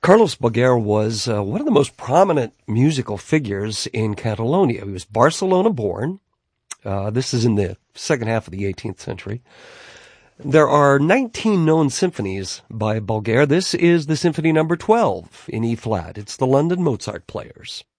Carlos Boger was one of the most prominent musical figures in Catalonia. He was Barcelona-born. This is in the second half of the 18th century. There are 19 known symphonies by Boger. This is the Symphony Number 12 in E-flat. It's the London Mozart Players.